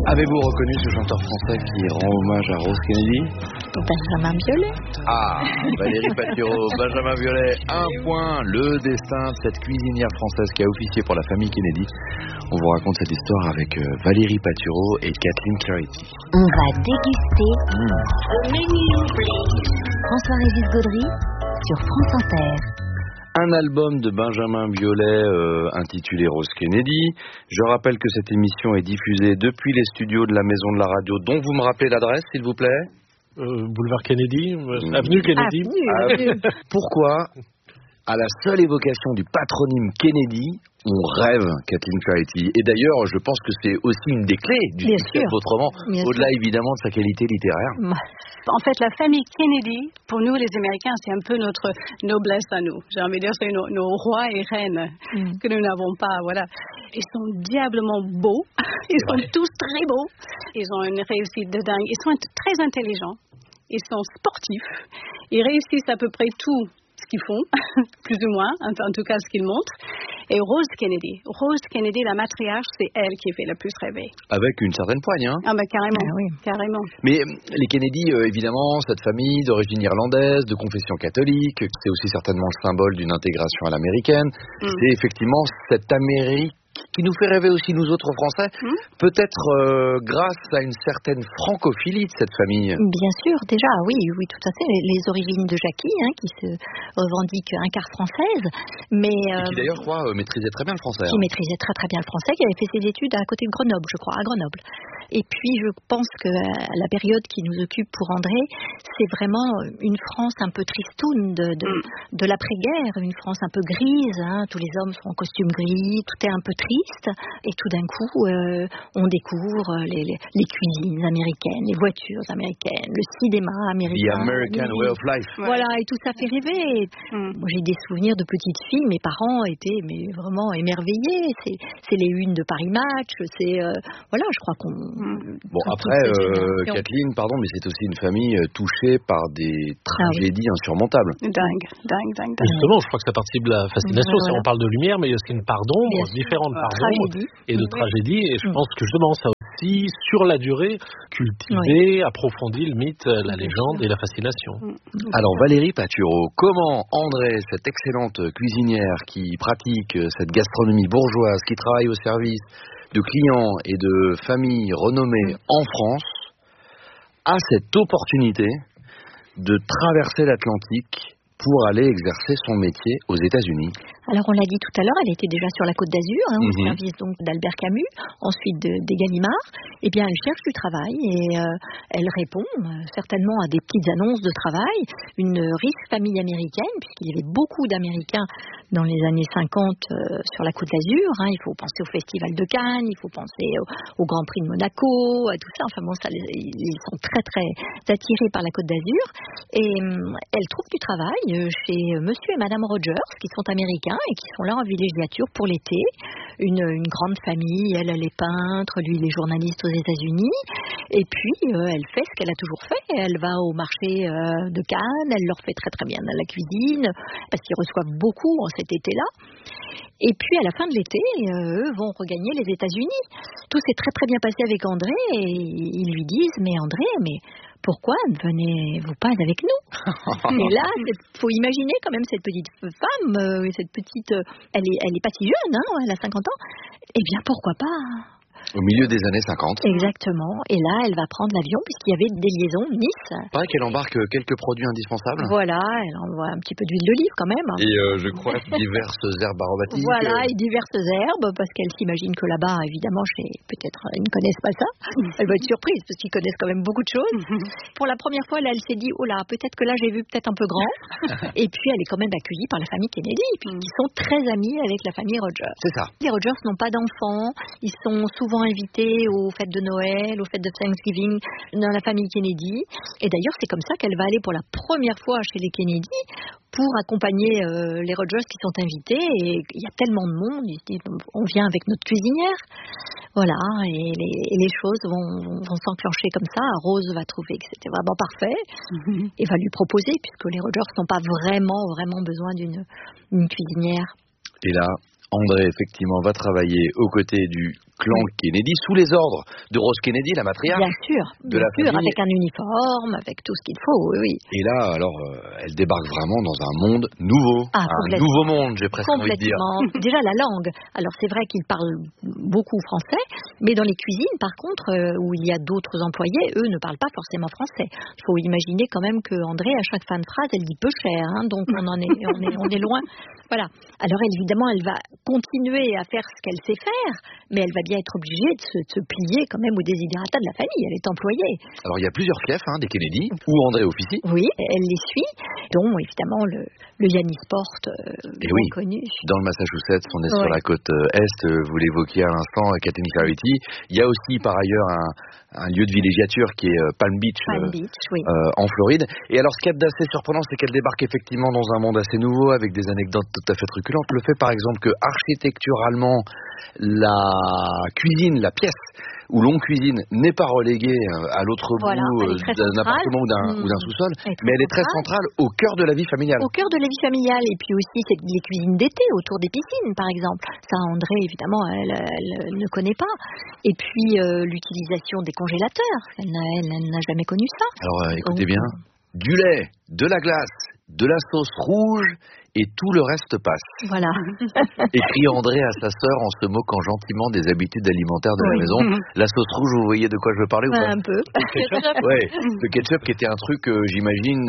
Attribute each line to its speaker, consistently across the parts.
Speaker 1: Avez-vous reconnu ce chanteur français qui rend hommage à Rose Kennedy?
Speaker 2: Benjamin Biolay.
Speaker 1: Ah, Valérie Patureau, Benjamin Biolay, un point, le destin de cette cuisinière française qui a officié pour la famille Kennedy. On vous raconte cette histoire avec Valérie Patureau et Kathleen Clarity.
Speaker 2: On va déguster François-Régis Gaudry sur France Inter.
Speaker 1: Un album de Benjamin Biolay intitulé Rose Kennedy. Je rappelle que cette émission est diffusée depuis les studios de la Maison de la Radio, dont vous me rappelez l'adresse, s'il vous plaît?
Speaker 3: Boulevard Kennedy, avenue Kennedy.
Speaker 2: Avenue.
Speaker 1: Pourquoi, à la seule évocation du patronyme Kennedy, on rêve, Kathleen Clarity? Et d'ailleurs, je pense que c'est aussi une des clés du succès de votre roman, au-delà évidemment de sa qualité littéraire.
Speaker 4: En fait, la famille Kennedy, pour nous les Américains, c'est un peu notre noblesse à nous. J'ai envie de dire, c'est nos rois et reines que nous n'avons pas. Voilà. Ils sont diablement beaux. Ils sont tous très beaux. Ils ont une réussite de dingue. Ils sont très intelligents. Ils sont sportifs. Ils réussissent à peu près tout ce qu'ils font, plus ou moins, en tout cas ce qu'ils montrent. Et Rose Kennedy, la matriarche, c'est elle qui fait le plus rêver.
Speaker 1: Avec une certaine poigne, hein?
Speaker 4: Ah, carrément,
Speaker 2: oui.
Speaker 4: Carrément.
Speaker 1: Mais les Kennedy, évidemment, cette famille d'origine irlandaise, de confession catholique, c'est aussi certainement le symbole d'une intégration à l'américaine. C'est effectivement cette Amérique qui nous fait rêver aussi, nous autres Français, peut-être grâce à une certaine francophilie de cette famille.
Speaker 2: Bien sûr, déjà, oui, tout à fait. Les origines de Jackie, qui se revendique un quart française, mais...
Speaker 1: Et qui d'ailleurs, je crois, maîtrisait très bien le français.
Speaker 2: Qui maîtrisait très très bien le français, qui avait fait ses études à côté de Grenoble, je crois, à Grenoble. Et puis, je pense que la période qui nous occupe pour André, c'est vraiment une France un peu tristoune de l'après-guerre, une France un peu grise, tous les hommes sont en costume gris, tout est un peu triste, et tout d'un coup, on découvre les cuisines américaines, les voitures américaines, le cinéma américain.
Speaker 1: The American way of life.
Speaker 2: Voilà, et tout ça fait rêver. Moi, j'ai des souvenirs de petite fille, mes parents étaient vraiment émerveillés. C'est les unes de Paris Match, voilà, je crois qu'on...
Speaker 1: Bon, après, Kathleen, pardon, mais c'est aussi une famille touchée par des tragédies insurmontables.
Speaker 4: Dingue.
Speaker 3: Justement, je crois que ça participe de la fascination. Si on parle de lumière, mais il y a aussi une part d'ombre, différentes parts d'ombre et de tragédie. Et je pense que justement, ça aussi, sur la durée, cultivé, approfondi le mythe, la légende et la fascination.
Speaker 1: Alors, Valérie Patureau, comment André, cette excellente cuisinière qui pratique cette gastronomie bourgeoise, qui travaille au service de clients et de familles renommées en France, a cette opportunité de traverser l'Atlantique pour aller exercer son métier aux États-Unis?
Speaker 2: Alors, on l'a dit tout à l'heure, elle était déjà sur la Côte d'Azur, au service donc d'Albert Camus, ensuite des Gallimard. Eh bien, elle cherche du travail et elle répond certainement à des petites annonces de travail. Une riche famille américaine, puisqu'il y avait beaucoup d'Américains dans les années 50 sur la Côte d'Azur. Il faut penser au Festival de Cannes, il faut penser au Grand Prix de Monaco, à tout ça. Enfin bon, ils sont très très attirés par la Côte d'Azur. Et elle trouve du travail chez Monsieur et Madame Rogers, qui sont américains et qui sont là en villégiature pour l'été. Une grande famille, elle est peintre, lui il est journaliste aux États-Unis. Et puis elle fait ce qu'elle a toujours fait. Elle va au marché de Cannes, elle leur fait très très bien la cuisine, parce qu'ils reçoivent beaucoup en cet été-là. Et puis à la fin de l'été, eux vont regagner les États-Unis. Tout s'est très très bien passé avec André et ils lui disent: mais André, pourquoi ne venez-vous pas avec nous? Et là, faut imaginer quand même cette petite femme, cette petite, elle est pas si jeune, elle a 50 ans. Eh bien, pourquoi pas?
Speaker 1: Au milieu des années 50.
Speaker 2: Exactement. Et là, elle va prendre l'avion puisqu'il y avait des liaisons Nice.
Speaker 1: Pareil qu'elle embarque quelques produits indispensables.
Speaker 2: Voilà, elle envoie un petit peu d'huile d'olive quand même.
Speaker 1: Et je crois diverses herbes aromatiques.
Speaker 2: Voilà, et diverses herbes, parce qu'elle s'imagine que là-bas, évidemment, peut-être ils ne connaissent pas ça. Elle va être surprise parce qu'ils connaissent quand même beaucoup de choses. Pour la première fois, là, elle s'est dit: oh là, peut-être que là, j'ai vu peut-être un peu grand. Et puis, elle est quand même accueillie par la famille Kennedy, qui sont très amis avec la famille Rogers.
Speaker 1: C'est ça.
Speaker 2: Les Rogers n'ont pas d'enfants. Ils sont souvent invités aux fêtes de Noël, aux fêtes de Thanksgiving dans la famille Kennedy. Et d'ailleurs, c'est comme ça qu'elle va aller pour la première fois chez les Kennedy pour accompagner les Rogers qui sont invités. Et il y a tellement de monde, ils se disent: on vient avec notre cuisinière. Voilà, et les choses vont s'enclencher comme ça. Rose va trouver que c'était vraiment parfait et va lui proposer, puisque les Rogers n'ont pas vraiment besoin d'une cuisinière.
Speaker 1: Et là, André, effectivement, va travailler aux côtés du clan Kennedy, sous les ordres de Rose Kennedy, la matriarche.
Speaker 2: Bien sûr, avec un uniforme, avec tout ce qu'il faut, oui.
Speaker 1: Et là, alors, elle débarque vraiment dans un monde nouveau. Un nouveau monde, j'ai presque envie de dire.
Speaker 2: Déjà, la langue. Alors, c'est vrai qu'ils parlent beaucoup français, mais dans les cuisines, par contre, où il y a d'autres employés, eux ne parlent pas forcément français. Il faut imaginer quand même que André, à chaque fin de phrase, elle dit peu cher, hein, donc on est loin. Voilà. Alors évidemment, elle va continuer à faire ce qu'elle sait faire, mais elle va bien être obligée de se plier quand même aux desiderata de la famille. Elle est employée.
Speaker 1: Alors il y a plusieurs fiefs, des Kennedy, où André officie.
Speaker 2: Oui, elle les suit, dont évidemment le Yannisport, connu.
Speaker 1: Dans le Massachusetts, on est sur la côte est, vous l'évoquiez à l'instant, Kathleen Clarity. Il y a aussi par ailleurs un lieu de villégiature qui est Palm Beach, en Floride. Et alors ce qu'il y a d'assez surprenant, c'est qu'elle débarque effectivement dans un monde assez nouveau, avec des anecdotes tout à fait truculentes. Le fait par exemple que architecturalement, la cuisine, la pièce où l'on cuisine n'est pas reléguée à l'autre bout d'un appartement ou d'un sous-sol, mais elle est très centrale au cœur de la vie familiale.
Speaker 2: Au cœur de la vie familiale, et puis aussi c'est les cuisines d'été autour des piscines par exemple. Ça, André évidemment elle ne connaît pas. Et puis l'utilisation des congélateurs, elle n'a jamais connu ça.
Speaker 1: Alors écoutez bien, du lait, de la glace, de la sauce rouge et tout le reste passe.
Speaker 2: Voilà.
Speaker 1: Écrit André à sa sœur en se moquant gentiment des habitudes alimentaires de la maison. La sauce rouge, vous voyez de quoi je veux parler ou pas?
Speaker 2: Un peu.
Speaker 1: Le ketchup qui était un truc, j'imagine,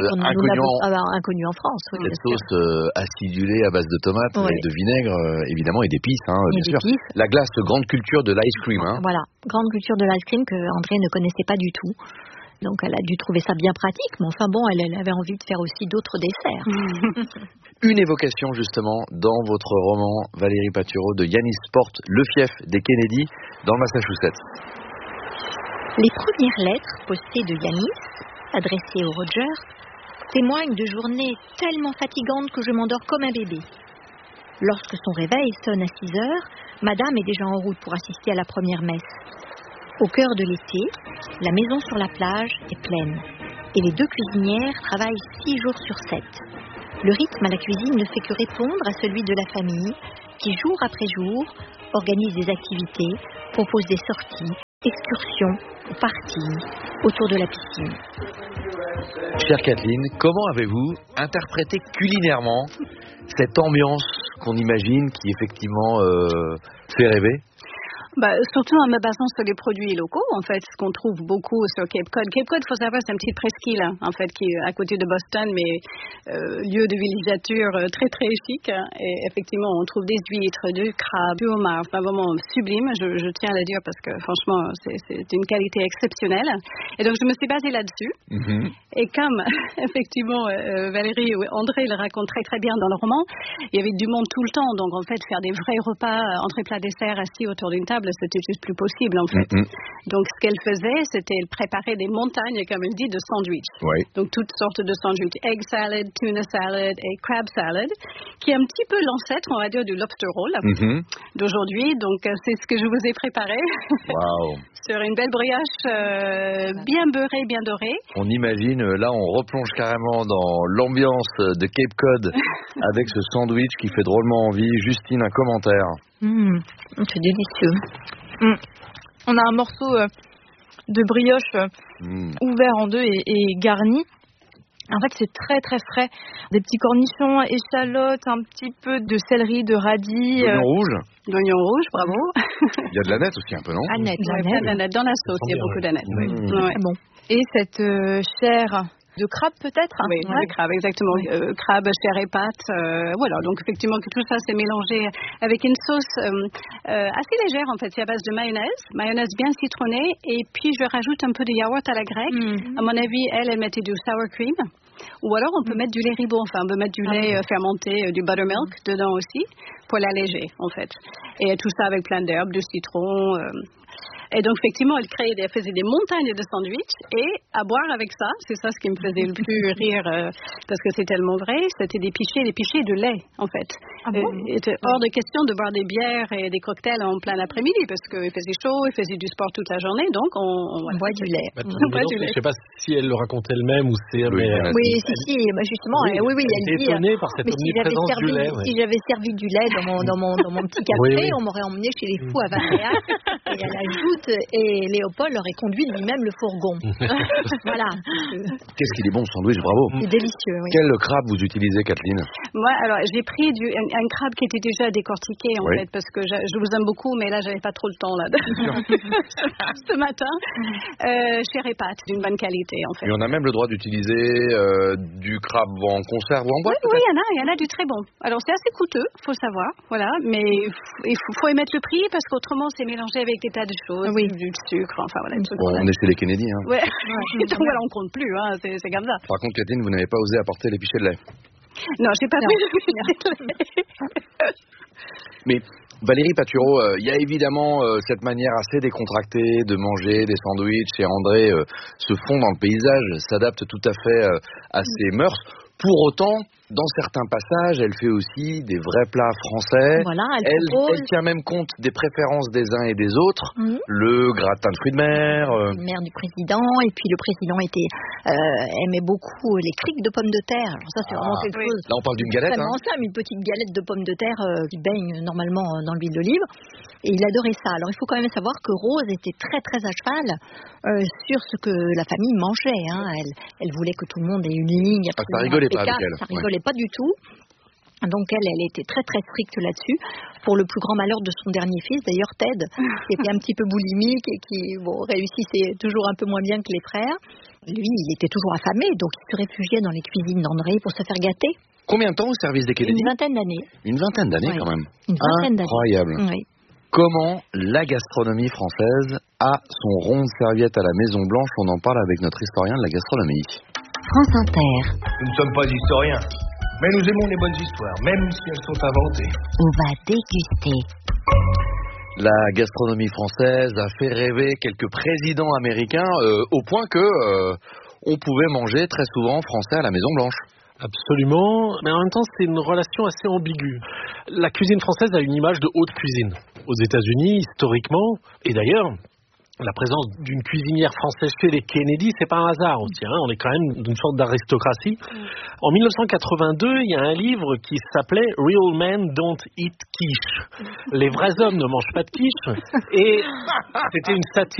Speaker 2: inconnu en France. Oui,
Speaker 1: cette sauce acidulée à base de tomates et de vinaigre, évidemment, et d'épices, bien sûr. La glace, grande culture de l'ice cream.
Speaker 2: Voilà, grande culture de l'ice cream que André ne connaissait pas du tout. Donc elle a dû trouver ça bien pratique, mais enfin bon, elle avait envie de faire aussi d'autres desserts.
Speaker 1: Une évocation justement dans votre roman, Valérie Patureau, de Yannisport, le fief des Kennedy, dans le Massachusetts.
Speaker 2: Les premières lettres postées de Yannis, adressées au Roger, témoignent de journées tellement fatigantes que je m'endors comme un bébé. Lorsque son réveil sonne à 6 heures, madame est déjà en route pour assister à la première messe. Au cœur de l'été, la maison sur la plage est pleine et les 2 cuisinières travaillent 6 jours sur 7. Le rythme à la cuisine ne fait que répondre à celui de la famille qui, jour après jour, organise des activités, propose des sorties, excursions, parties autour de la piscine.
Speaker 1: Chère Kathleen, comment avez-vous interprété culinairement cette ambiance qu'on imagine qui effectivement fait rêver?
Speaker 4: Surtout en me basant sur les produits locaux, en fait, ce qu'on trouve beaucoup sur Cape Cod. Cape Cod, il faut savoir, c'est une petite presqu'île, en fait, qui est à côté de Boston, mais lieu de villégiature très, très chic. Et effectivement, on trouve des huîtres, du crabe, du homard, enfin, vraiment sublime, je tiens à le dire, parce que franchement, c'est une qualité exceptionnelle. Et donc, je me suis basée là-dessus. Et comme, effectivement, Valérie ou André le racontent très, très bien dans le roman, il y avait du monde tout le temps. Donc, en fait, faire des vrais repas, entrée, plat, dessert, assis autour d'une table, c'était juste plus possible en fait. Donc ce qu'elle faisait, c'était préparer des montagnes, comme elle dit, de sandwichs. Donc toutes sortes de sandwichs, egg salad, tuna salad et crab salad, qui est un petit peu l'ancêtre, on va dire, du lobster roll d'aujourd'hui. Donc c'est ce que je vous ai préparé sur une belle brioche bien beurrée, bien dorée.
Speaker 1: On imagine, là on replonge carrément dans l'ambiance de Cape Cod avec ce sandwich qui fait drôlement envie. Justine, un commentaire.
Speaker 2: C'est délicieux.
Speaker 5: On a un morceau de brioche ouvert en 2 et garni. En fait, c'est très très frais. Des petits cornichons, échalotes, un petit peu de céleri, de radis.
Speaker 4: D'oignon rouge, bravo.
Speaker 1: Il y a de l'aneth aussi un peu, non?
Speaker 4: L'aneth dans la sauce, il y a beaucoup d'aneth.
Speaker 5: Bon. Et cette chair de crabe peut-être?
Speaker 4: Oui, de crabe, exactement. Crabe, chair et pâte. Voilà, donc effectivement que tout ça s'est mélangé avec une sauce assez légère en fait. C'est à base de mayonnaise bien citronnée, et puis je rajoute un peu de yaourt à la grecque. À mon avis, elle mettait du sour cream. Ou alors on peut mettre du lait ribot, enfin on peut mettre du lait fermenté, du buttermilk dedans aussi, pour l'alléger en fait. Et tout ça avec plein d'herbes, de citron. Et donc, effectivement, elle faisait des montagnes de sandwichs et à boire avec ça, c'est ça ce qui me faisait le plus rire parce que c'est tellement vrai, c'était des pichets de lait, en fait. Il était hors de question de boire des bières et des cocktails en plein après-midi parce qu'il faisait chaud, il faisait du sport toute la journée, donc on boit du lait.
Speaker 3: Je ne sais pas si elle le raconte elle-même ou c'est...
Speaker 2: Oui, justement, oui, elle dit...
Speaker 3: étonnée par cette omniprésence du lait.
Speaker 2: Si j'avais servi du lait dans mon petit café, on m'aurait emmené chez les fous à Valréas. Et elle ajoute, et Léopold aurait conduit lui-même le fourgon. Voilà.
Speaker 1: Qu'est-ce qu'il est bon, ce sandwich, bravo.
Speaker 2: C'est délicieux, oui.
Speaker 1: Quel crabe vous utilisez, Kathleen?
Speaker 4: Moi, alors, j'ai pris un crabe qui était déjà décortiqué, en fait, parce que je vous aime beaucoup, mais là, j'avais pas trop le temps, là, ce matin. Chez Répat, d'une bonne qualité, en fait.
Speaker 1: Et on a même le droit d'utiliser du crabe en conserve ou en boîte?
Speaker 4: Oui, il y en a du très bon. Alors, c'est assez coûteux, faut savoir, voilà, mais il faut émettre le prix, parce qu'autrement, c'est mélangé avec des tas de choses, du sucre, enfin, voilà.
Speaker 1: On est chez les Kennedy, hein.
Speaker 4: Ouais. Donc, voilà, on compte plus, hein, c'est comme ça.
Speaker 1: Par contre, Kathleen, vous n'avez pas osé apporter les pichets de lait.
Speaker 4: Non, j'ai pas pris de pichets de lait.
Speaker 1: Mais Valérie Patureau, il y a évidemment cette manière assez décontractée de manger des sandwichs et André se fond dans le paysage, s'adapte tout à fait à ses mœurs. Pour autant, dans certains passages, elle fait aussi des vrais plats français.
Speaker 2: Voilà,
Speaker 1: elle tient même compte des préférences des uns et des autres. Le gratin de fruits de mer.
Speaker 2: Le maire du président, et puis le président aimait beaucoup les criques de pommes de terre. Alors ça, c'est vraiment quelque chose.
Speaker 1: Là, on parle d'une galette.
Speaker 2: Vraiment ça, une petite galette de pommes de terre qui baigne normalement dans l'huile d'olive. Et il adorait ça. Alors, il faut quand même savoir que Rose était très, très à cheval sur ce que la famille mangeait. Hein. Elle voulait que tout le monde ait une ligne.
Speaker 1: Ça rigolait pas avec elle.
Speaker 2: Ça rigolait pas du tout. Donc elle était très très stricte là-dessus, pour le plus grand malheur de son dernier fils, d'ailleurs Ted, qui était un petit peu boulimique et qui réussissait toujours un peu moins bien que les frères. Lui, il était toujours affamé, donc il se réfugiait dans les cuisines d'André pour se faire gâter.
Speaker 1: Combien de temps au service des Kennedy?
Speaker 2: Une vingtaine d'années.
Speaker 1: Une vingtaine d'années quand même.
Speaker 2: Une vingtaine d'années.
Speaker 1: Incroyable.
Speaker 2: Oui.
Speaker 1: Comment la gastronomie française a son rond de serviette à la Maison Blanche? On en parle avec notre historien de la gastronomie.
Speaker 6: France Inter.
Speaker 7: Nous ne sommes pas historiens, mais nous aimons les bonnes histoires, même si elles sont inventées.
Speaker 6: On va déguster.
Speaker 1: La gastronomie française a fait rêver quelques présidents américains au point que on pouvait manger très souvent français à la Maison Blanche.
Speaker 3: Absolument, mais en même temps c'est une relation assez ambiguë. La cuisine française a une image de haute cuisine. Aux États-Unis, historiquement, et d'ailleurs, la présence d'une cuisinière française chez les Kennedy, c'est pas un hasard aussi. On est quand même d'une sorte d'aristocratie. En 1982, il y a un livre qui s'appelait Real Men Don't Eat Quiche. Les vrais hommes ne mangent pas de quiche. Et c'était une satire